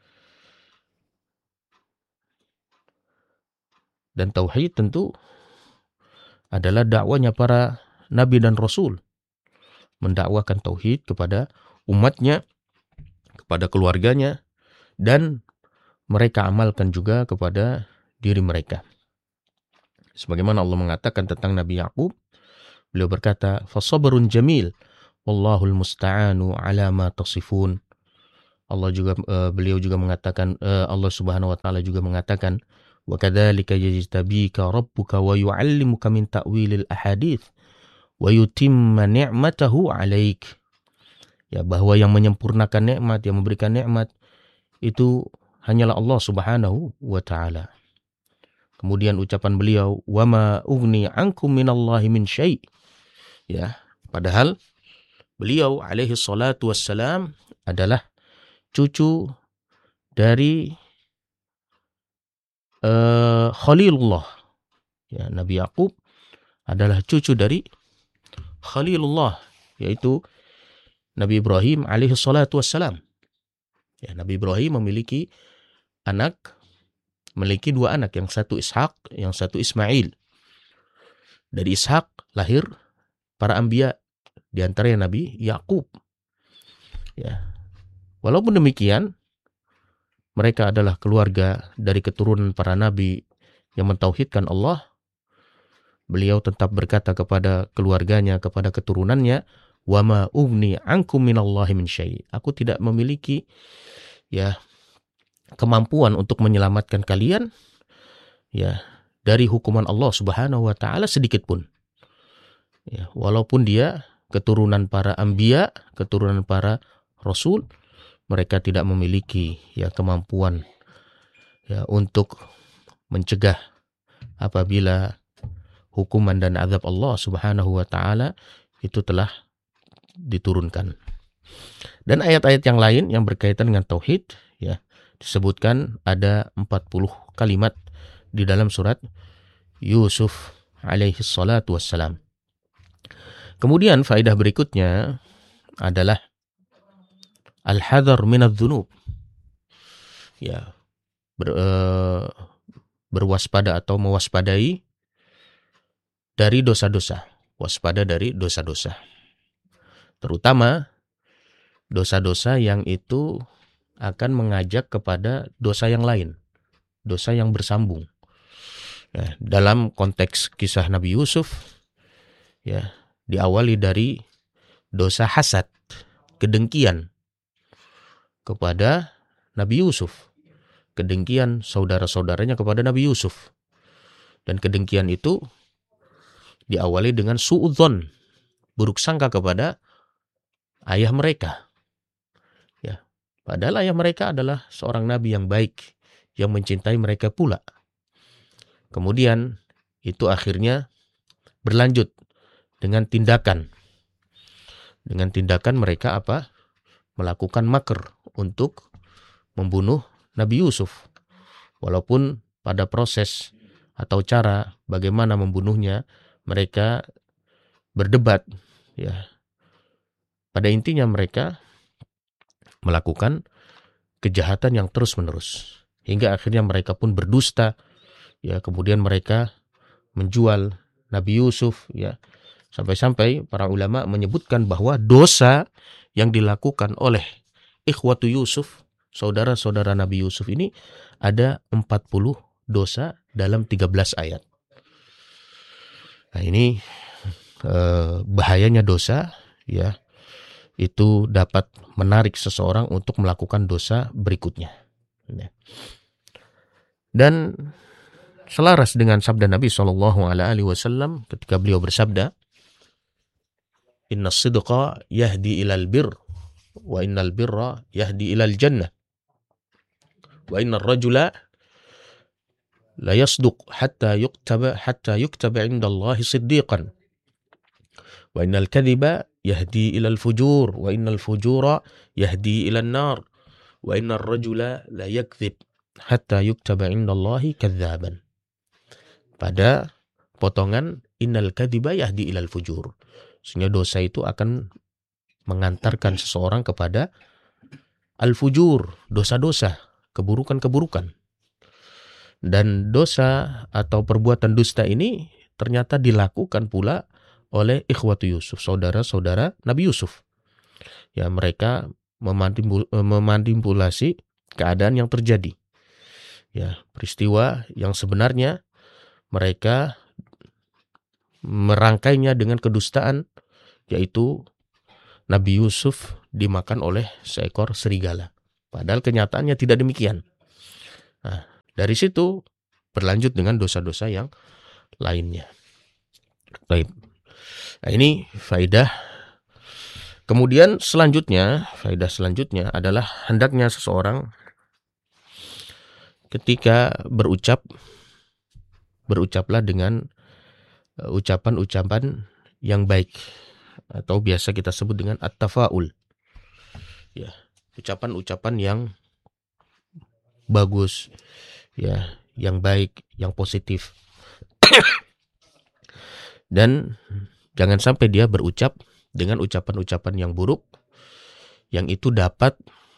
Dan tauhid tentu adalah dakwanya para nabi dan rasul, mendakwakan tauhid kepada umatnya, kepada keluarganya, dan mereka amalkan juga kepada diri mereka. Sebagaimana Allah mengatakan tentang Nabi Ya'qub, beliau berkata, "Fasabrun jamil Wallahul musta'anu ala ma tasifun. Beliau juga mengatakan, Allah Subhanahu wa taala juga mengatakan, wa kadzalika yajtabika rabbuka wa yu'allimuka min ta'wilil ahadits wa yutimma ni'matahu 'alaik. Ya, bahwa yang menyempurnakan nikmat, yang memberikan nikmat itu hanyalah Allah Subhanahu wa taala. Kemudian ucapan beliau, wa ma ugni ankum minallahi min syai'. Ya, padahal beliau alaihi salatu wassalam adalah cucu dari Khalilullah. Ya, Nabi Yakub adalah cucu dari Khalilullah, yaitu Nabi Ibrahim alaihi salatu wassalam. Ya, Nabi Ibrahim memiliki dua anak, yang satu Ishak, yang satu Ismail. Dari Ishak lahir para anbiya, di antaranya Nabi Yakub. Ya. Walaupun demikian, mereka adalah keluarga dari keturunan para nabi yang mentauhidkan Allah. Beliau tetap berkata kepada keluarganya, kepada keturunannya, wa ma ugni ankum minallahi min syai'. Aku tidak memiliki kemampuan untuk menyelamatkan kalian dari hukuman Allah Subhanahu wa taala sedikit pun. Ya, walaupun dia keturunan para anbiya, keturunan para rasul, mereka tidak memiliki kemampuan untuk mencegah apabila hukuman dan azab Allah Subhanahu wa taala itu telah diturunkan. Dan ayat-ayat yang lain yang berkaitan dengan tauhid disebutkan ada 40 kalimat di dalam surat Yusuf alaihi salatu wassalam. Kemudian faedah berikutnya adalah al-hadar minadz dzunub. Ya, berwaspada atau mewaspadai dari dosa-dosa. Waspada dari dosa-dosa. Terutama dosa-dosa yang itu akan mengajak kepada dosa yang lain, dosa yang bersambung. Ya, dalam konteks kisah Nabi Yusuf, diawali dari dosa hasad, kedengkian kepada Nabi Yusuf, kedengkian saudara-saudaranya kepada Nabi Yusuf. Dan kedengkian itu diawali dengan suudzon, buruk sangka kepada ayah mereka. Ya, padahal ayah mereka adalah seorang nabi yang baik, yang mencintai mereka pula. Kemudian itu akhirnya berlanjut dengan tindakan. Dengan tindakan mereka melakukan makr untuk membunuh Nabi Yusuf. Walaupun pada proses atau cara bagaimana membunuhnya mereka berdebat. Ya. Pada intinya mereka melakukan kejahatan yang terus-menerus. Hingga akhirnya mereka pun berdusta. Ya, kemudian mereka menjual Nabi Yusuf. Ya. Sampai-sampai para ulama menyebutkan bahwa dosa yang dilakukan oleh ikhwatu Yusuf, saudara-saudara Nabi Yusuf ini, ada 40 dosa dalam 13 ayat. Nah, ini bahayanya dosa, itu dapat menarik seseorang untuk melakukan dosa berikutnya. Dan selaras dengan sabda Nabi SAW ketika beliau bersabda, Inna sidqa yahdi ilal bir, wa innal birra yahdi ilal jannah, wa innar rajula la yasduq hatta yuktaba indallahi siddiqan, wa innal kadhiba yahdi ilal fujur, wa innal fujura yahdi ilal nar, wa innar rajula la yakdzib hatta yuktaba indallahi kadzaban. Pada potongan innal kadhiba yahdi ilal fujur. Sehingga dosa itu akan mengantarkan seseorang kepada al-fujur, dosa-dosa, keburukan-keburukan. Dan dosa atau perbuatan dusta ini ternyata dilakukan pula oleh ikhwatu Yusuf, saudara-saudara Nabi Yusuf. Ya, mereka memanipulasi keadaan yang terjadi. Ya, peristiwa yang sebenarnya mereka merangkainya dengan kedustaan, yaitu Nabi Yusuf dimakan oleh seekor serigala. Padahal kenyataannya tidak demikian. Nah, dari situ berlanjut dengan dosa-dosa yang lainnya. Baik. Nah, ini faidah. Kemudian faidah selanjutnya adalah hendaknya seseorang ketika berucaplah dengan ucapan-ucapan yang baik, atau biasa kita sebut dengan at-tafaul. Ya, ucapan-ucapan yang bagus, ya, yang baik, yang positif. Dan jangan sampai dia berucap dengan ucapan-ucapan yang buruk, yang itu dapat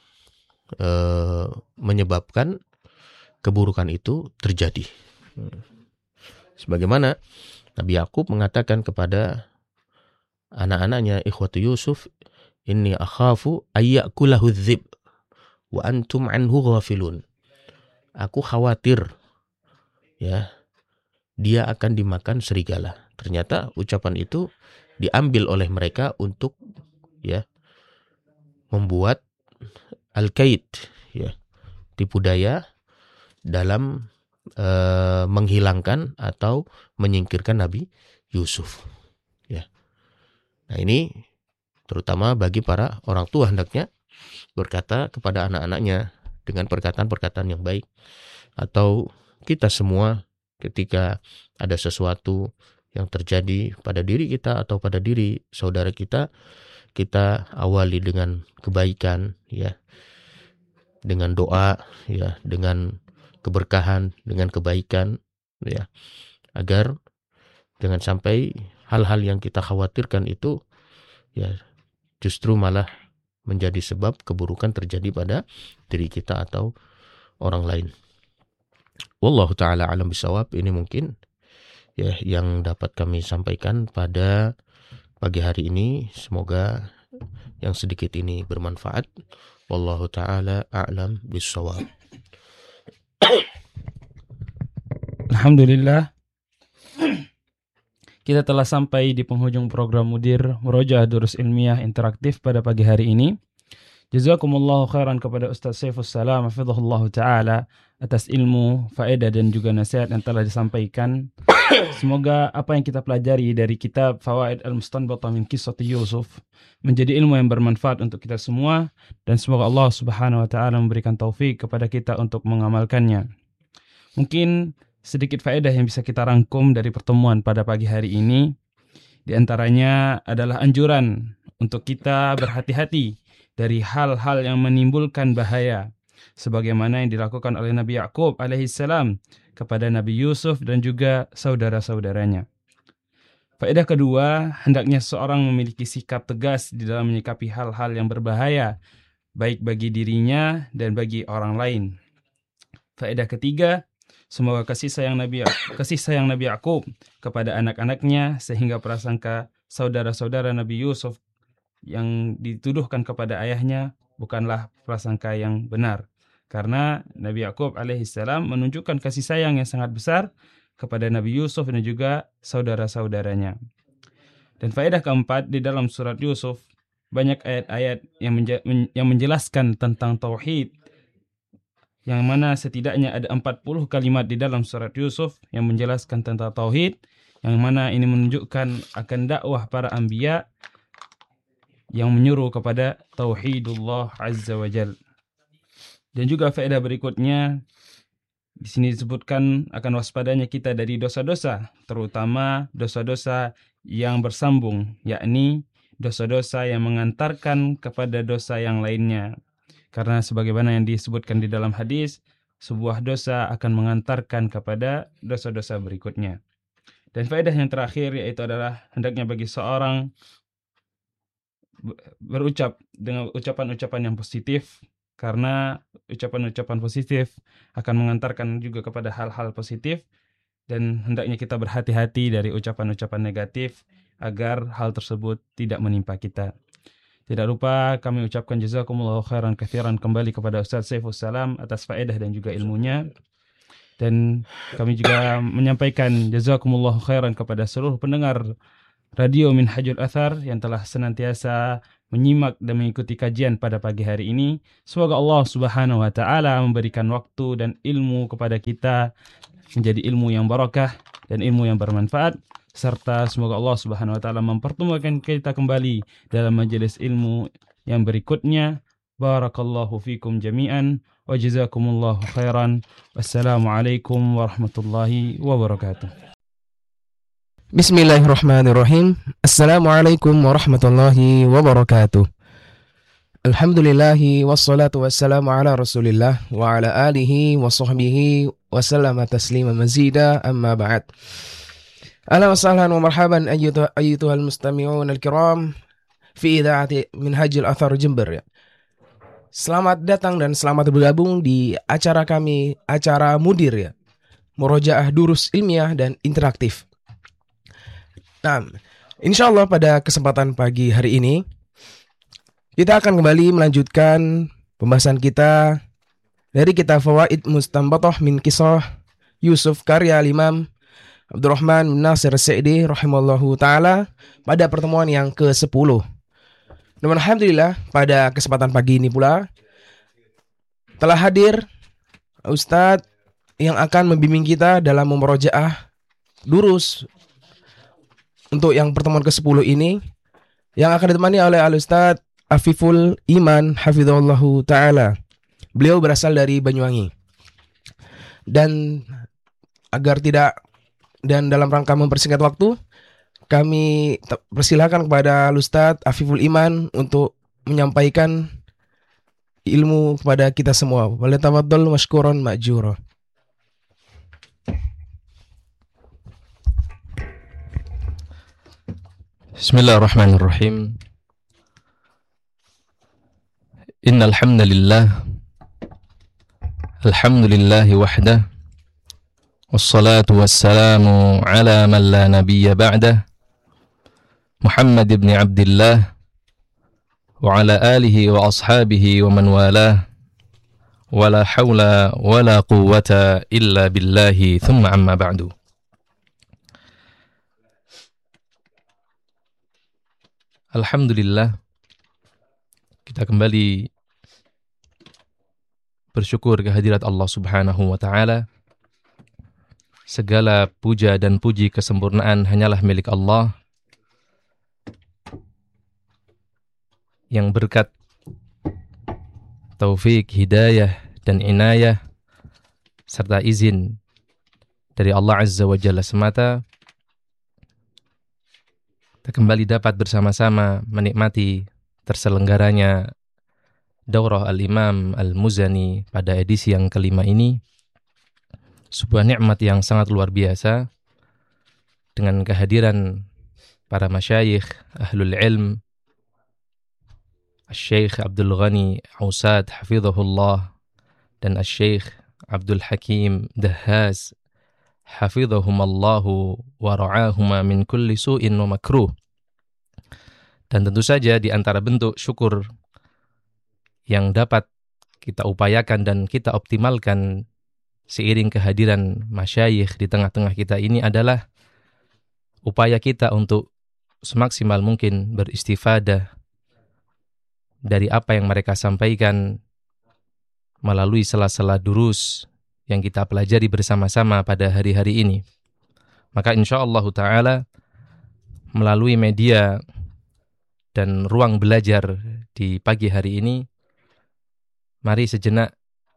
menyebabkan keburukan itu terjadi. Sebagaimana Nabi Yakub mengatakan kepada anak-anaknya, ikhwatu Yusuf, inni akhafu ayyakulahu dzib wa antum anhu ghafilun. Aku khawatir, ya, dia akan dimakan serigala. Ternyata ucapan itu diambil oleh mereka untuk, ya, membuat al-kaid, ya, tipu daya dalam menghilangkan atau menyingkirkan Nabi Yusuf. Ya. Nah, ini terutama bagi para orang tua hendaknya berkata kepada anak-anaknya dengan perkataan-perkataan yang baik. Atau kita semua ketika ada sesuatu yang terjadi pada diri kita atau pada diri saudara kita, kita awali dengan kebaikan, ya, dengan doa, ya, dengan keberkahan, dengan kebaikan, ya, agar jangan sampai hal-hal yang kita khawatirkan itu, ya, justru malah menjadi sebab keburukan terjadi pada diri kita atau orang lain. Wallahu ta'ala alam bisawab. Ini mungkin, ya, yang dapat kami sampaikan pada pagi hari ini. Semoga yang sedikit ini bermanfaat. Wallahu ta'ala a'lam bisawab. Alhamdulillah, kita telah sampai di penghujung program Mudir Murojaah Durus Ilmiah Interaktif pada pagi hari ini. Jazakumullahu khairan kepada Ustaz Saifus Salam hafizahullah ta'ala atas ilmu, faedah dan juga nasihat yang telah disampaikan. Semoga apa yang kita pelajari dari kitab Fawaid Al-Mustanbatah min Qissati Yusuf menjadi ilmu yang bermanfaat untuk kita semua, dan semoga Allah Subhanahu wa taala memberikan taufik kepada kita untuk mengamalkannya. Mungkin sedikit faedah yang bisa kita rangkum dari pertemuan pada pagi hari ini. Di antaranya adalah anjuran untuk kita berhati-hati dari hal-hal yang menimbulkan bahaya, sebagaimana yang dilakukan oleh Nabi Yakub alaihissalam kepada Nabi Yusuf dan juga saudara-saudaranya. Faedah kedua, hendaknya seorang memiliki sikap tegas di dalam menyikapi hal-hal yang berbahaya, baik bagi dirinya dan bagi orang lain. Faedah ketiga, semoga kasih sayang Nabi Yakub kepada anak-anaknya sehingga prasangka saudara-saudara Nabi Yusuf yang dituduhkan kepada ayahnya bukanlah prasangka yang benar. Karena Nabi Yakub alaihissalam menunjukkan kasih sayang yang sangat besar kepada Nabi Yusuf dan juga saudara-saudaranya. Dan faedah keempat, di dalam surat Yusuf banyak ayat-ayat yang menjelaskan tentang tauhid, yang mana setidaknya ada 40 kalimat di dalam surat Yusuf yang menjelaskan tentang tauhid, yang mana ini menunjukkan akan dakwah para anbiya yang menyuruh kepada tauhidullah azza wa jal. Dan juga faedah berikutnya, di sini disebutkan akan waspadanya kita dari dosa-dosa, terutama dosa-dosa yang bersambung, yakni dosa-dosa yang mengantarkan kepada dosa yang lainnya. Karena sebagaimana yang disebutkan di dalam hadis, sebuah dosa akan mengantarkan kepada dosa-dosa berikutnya. Dan faedah yang terakhir yaitu adalah hendaknya bagi seorang berucap dengan ucapan-ucapan yang positif, karena ucapan-ucapan positif akan mengantarkan juga kepada hal-hal positif, dan hendaknya kita berhati-hati dari ucapan-ucapan negatif agar hal tersebut tidak menimpa kita. Tidak lupa kami ucapkan jazakumullahu khairan katsiran kembali kepada Ustaz Saifus Salam atas faedah dan juga ilmunya. Dan kami juga menyampaikan jazakumullahu khairan kepada seluruh pendengar Radio Minhajul Athar yang telah senantiasa menyimak dan mengikuti kajian pada pagi hari ini. Semoga Allah Subhanahu wa taala memberikan waktu dan ilmu kepada kita menjadi ilmu yang barakah dan ilmu yang bermanfaat, serta semoga Allah Subhanahu wa taala mempertemukan kita kembali dalam majelis ilmu yang berikutnya. Barakallahu fikum jami'an wa jazakumullahu khairan. Wassalamualaikum warahmatullahi wabarakatuh. Bismillahirrahmanirrahim. Assalamualaikum warahmatullahi wabarakatuh. Alhamdulillahi wassalatu wassalamu ala rasulillah wa ala alihi wa sahbihi wa sallama taslima mazida amma ba'd. Ahlan wa sahlan wa marhaban ayyuhal mustami'un al-kiram fi idha'ati Minhajul Athar Jember. Selamat datang dan selamat bergabung di acara kami, acara Mudir ya. Murojaah durus ilmiah dan interaktif. Nah, insyaallah pada kesempatan pagi hari ini kita akan kembali melanjutkan pembahasan kita dari kitab Fawaid Mustanbatah min Kisah Yusuf karya Imam Abdurrahman bin Nasir As-Sa'di rahimallahu taala pada pertemuan yang ke-10. Dan alhamdulillah pada kesempatan pagi ini pula telah hadir Ustadz yang akan membimbing kita dalam memurojaah durus untuk yang pertemuan ke-10 ini, yang akan ditemani oleh Al-Ustadz Afiful Iman hafizahullahu ta'ala. Beliau berasal dari Banyuwangi. Dan dalam rangka mempersingkat waktu, kami persilakan kepada Ustadz Afiful Iman untuk menyampaikan ilmu kepada kita semua. Walatafaddal mashkuran ma'jura. Bismillahirrahmanirrahim. Innal hamdalillah alhamdulillahi wahdah wassalatu wassalamu ala man la nabiyya ba'dah Muhammad ibn Abdullah wa ala alihi wa ashabihi wa man walah wa la hawla wa la quwwata illa billahi thumma amma ba'du. Alhamdulillah, kita kembali bersyukur kehadirat Allah Subhanahu wa taala. Segala puja dan puji kesempurnaan hanyalah milik Allah yang berkat taufik, hidayah dan inayah serta izin dari Allah Azza wa Jalla semata, kita kembali dapat bersama-sama menikmati terselenggaranya Daurah Al-Imam Al-Muzani pada edisi yang kelima ini. Sebuah nikmat yang sangat luar biasa dengan kehadiran para masyayikh ahlul ilm, Al-Syekh Abdul Ghani Ausad hafizahullah dan Al-Syekh Abdul Hakim Dahhaz hafizahumallahu wa ra'ahuma min kulli su'in wa makruh. Dan tentu saja di antara bentuk syukur yang dapat kita upayakan dan kita optimalkan seiring kehadiran masyayikh di tengah-tengah kita ini adalah upaya kita untuk semaksimal mungkin beristifadah dari apa yang mereka sampaikan melalui sela-sela durus yang kita pelajari bersama-sama pada hari-hari ini. Maka insyaallah ta'ala melalui media dan ruang belajar di pagi hari ini, mari sejenak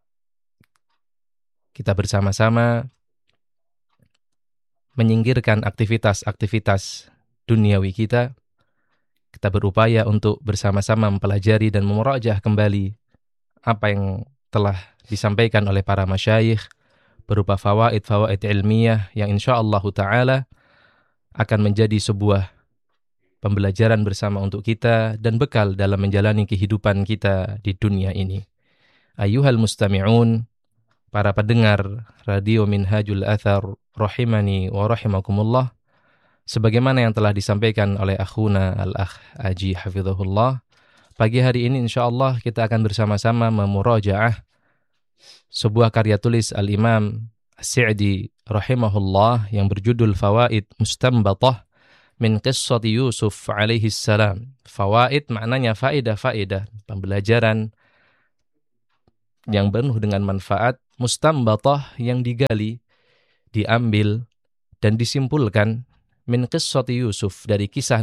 kita bersama-sama menyingkirkan aktivitas-aktivitas duniawi kita. Kita berupaya untuk bersama-sama mempelajari dan memurajaah kembali apa yang telah disampaikan oleh para masyayikh berupa fawaid ilmiah yang insyaallah ta'ala akan menjadi sebuah pembelajaran bersama untuk kita dan bekal dalam menjalani kehidupan kita di dunia ini. Ayyuhal mustami'un, para pendengar Radio Minhajul Athar rahimani wa rahimakumullah, sebagaimana yang telah disampaikan oleh akhuna al-akh Aji hafizahullah, pagi hari ini insyaallah kita akan bersama-sama memurajaah sebuah karya tulis Al-Imam As-Sa'di rahimahullah yang berjudul Fawaid Mustanbatah min qissati Yusuf alaihi salam. Fawaid maknanya faedah-faedah, pembelajaran yang penuh dengan manfaat, mustambatah yang digali, diambil dan disimpulkan min qissati Yusuf, dari kisah